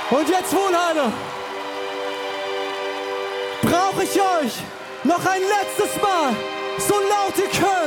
Und jetzt, Wohnheime, brauche ich euch noch ein letztes Mal, so laut ihr könnt.